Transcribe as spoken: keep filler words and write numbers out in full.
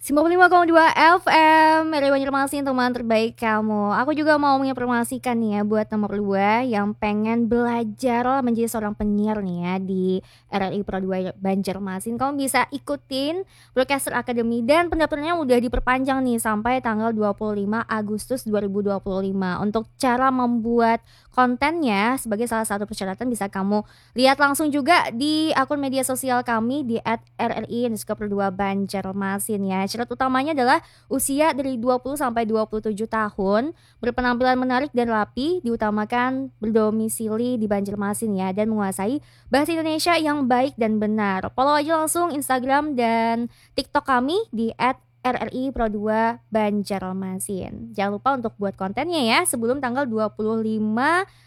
sembilan puluh lima koma dua F M, Radio Banjarmasin, teman terbaik kamu. Aku juga mau menginformasikan nih ya buat nomor dua yang pengen belajar menjadi seorang penyiar nih ya di R R I Pro dua Banjarmasin. Kamu bisa ikutin Broadcaster Academy dan pendaftarannya udah diperpanjang nih sampai tanggal dua puluh lima Agustus dua ribu dua puluh lima. Untuk cara membuat kontennya sebagai salah satu persyaratan bisa kamu lihat langsung juga di akun media sosial kami di at R R I underscore Pro dua Banjarmasin ya. Syarat utamanya adalah usia dari dua puluh sampai dua puluh tujuh tahun, berpenampilan menarik dan rapi, diutamakan berdomisili di Banjarmasin ya, dan menguasai bahasa Indonesia yang baik dan benar. Follow aja langsung Instagram dan TikTok kami di at R R I Pro dua Banjarmasin. Jangan lupa untuk buat kontennya ya sebelum tanggal dua puluh lima